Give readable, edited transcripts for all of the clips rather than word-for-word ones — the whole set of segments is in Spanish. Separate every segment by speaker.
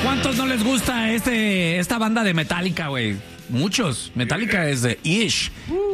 Speaker 1: ¿Cuántos no les gusta esta banda de Metallica, güey? Muchos. Metallica es de Ish.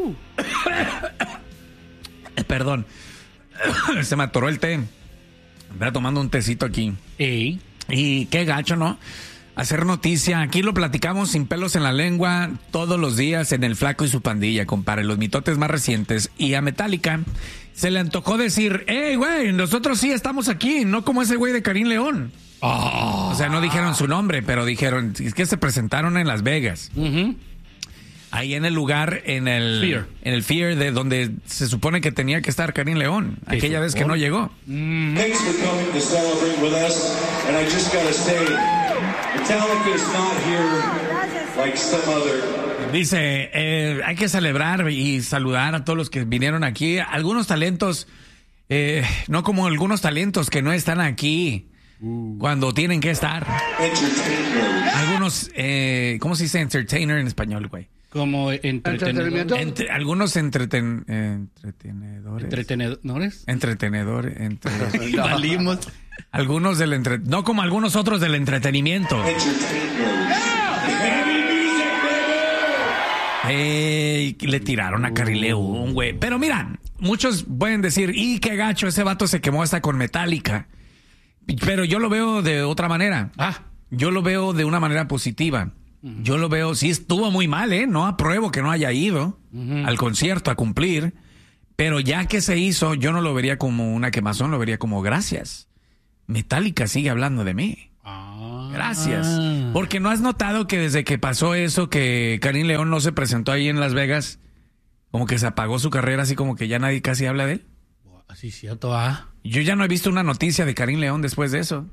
Speaker 1: Perdón. Se me atoró el té. Voy tomando un tecito aquí.
Speaker 2: ¿Y?
Speaker 1: Y qué gacho, ¿no? Hacer noticia. Aquí lo platicamos sin pelos en la lengua todos los días en El Flaco y su Pandilla, compadre. Los mitotes más recientes. Y a Metallica se le antojó decir, hey, güey, nosotros sí estamos aquí, no como ese güey de Karim León. O sea, no dijeron su nombre, pero dijeron es que se presentaron en Las Vegas. Ahí en el lugar, en el Fear, de donde se supone que tenía que estar Karim León, aquella vez que no llegó.
Speaker 3: Thanks for coming to celebrate with us, and I just gotta say, Metallica is not here like some other.
Speaker 1: Dice, hay que celebrar y saludar a todos los que vinieron aquí. Algunos talentos, no como algunos talentos que no están aquí cuando tienen que estar. Algunos, ¿cómo se dice entertainer en español, güey?
Speaker 2: Como entretenimiento.
Speaker 1: Algunos entretenedores.
Speaker 2: ¿Entretenedores?
Speaker 1: Entretenedores.
Speaker 2: Valimos.
Speaker 1: Algunos no como algunos otros del entretenimiento. Le tiraron a Karim León, güey. Pero mira, muchos pueden decir, y qué gacho, ese vato se quemó hasta con Metallica. Pero yo lo veo de otra manera. Yo lo veo de una manera positiva. Yo lo veo, sí estuvo muy mal, no apruebo que no haya ido al concierto a cumplir, pero ya que se hizo, yo no lo vería como una quemazón, lo vería como gracias. Metallica sigue hablando de mí. Gracias. Porque no has notado que desde que pasó eso, que Karim León no se presentó ahí en Las Vegas, como que se apagó su carrera, así como que ya nadie casi habla de él.
Speaker 2: Así cierto,
Speaker 1: Yo ya no he visto una noticia de Karim León después de eso.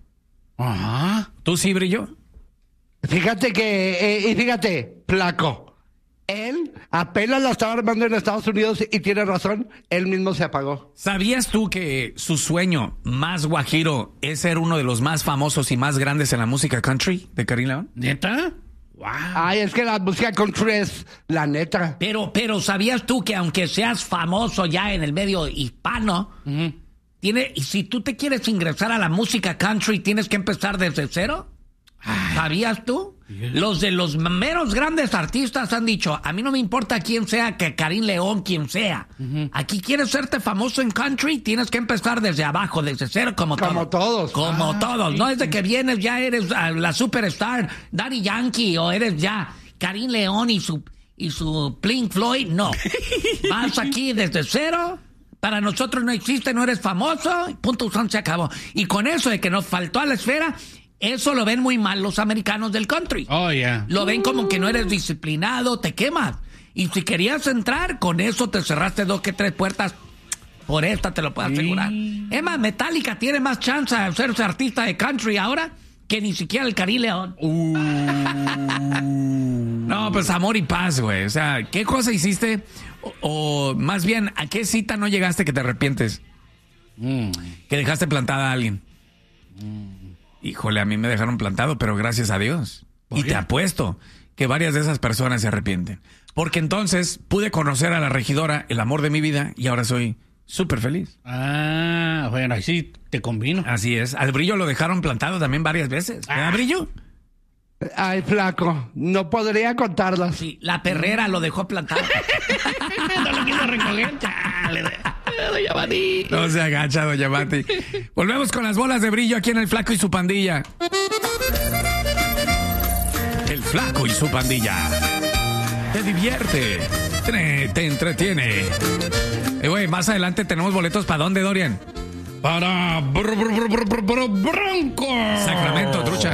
Speaker 1: ¿Tú sí, Brillo?
Speaker 4: Fíjate que, Flaco, él apenas la estaba armando en Estados Unidos y tiene razón, él mismo se apagó.
Speaker 1: ¿Sabías tú que su sueño más guajiro es ser uno de los más famosos y más grandes en la música country de Karim León?
Speaker 2: ¿Neta?
Speaker 4: Wow. Ay, es que la música country es la neta.
Speaker 5: Pero ¿sabías tú que aunque seas famoso ya en el medio hispano, y si tú te quieres ingresar a la música country, tienes que empezar desde cero? ¿Sabías tú? Los de los meros grandes artistas han dicho, a mí no me importa quién sea, que Karim León, quien sea. Aquí quieres serte famoso en country, tienes que empezar desde abajo, desde cero, como todos. Como todos. No es de que vienes, ya eres la superstar, Daddy Yankee, o eres ya Karim León y su Pink Floyd. No. Vas aquí desde cero. Para nosotros no existe, no eres famoso. Punto, se acabó. Y con eso de que nos faltó a la esfera, eso lo ven muy mal los americanos del country. Lo ven como que no eres disciplinado, te quemas. Y si querías entrar, con eso te cerraste 2 que 3 puertas. Por esta te lo puedo asegurar. Es más, Metallica tiene más chance de hacerse artista de country ahora que ni siquiera el Karim León.
Speaker 1: No, pues amor y paz, güey. O sea, ¿qué cosa hiciste? O más bien, ¿a qué cita no llegaste que te arrepientes? Que dejaste plantada a alguien. Híjole, a mí me dejaron plantado, pero gracias a Dios. Y te apuesto que varias de esas personas se arrepienten. Porque entonces pude conocer a la regidora, el amor de mi vida, y ahora soy súper feliz.
Speaker 2: Bueno, ahí sí te combino.
Speaker 1: Así es. Al Brillo lo dejaron plantado también varias veces. ¿Verdad, Brillo?
Speaker 4: Ay, Flaco, no podría contarlas.
Speaker 5: Sí, la perrera lo dejó plantado.
Speaker 2: No lo quiso recoger. Doña Mati.
Speaker 1: No se agacha, Doña Mati. Volvemos con las bolas de Brillo aquí en El Flaco y su Pandilla. El Flaco y su Pandilla. Te divierte, te entretiene. Güey, más adelante tenemos boletos ¿para dónde, Dorian?
Speaker 2: Para Bronco.
Speaker 1: Sacramento, trucha.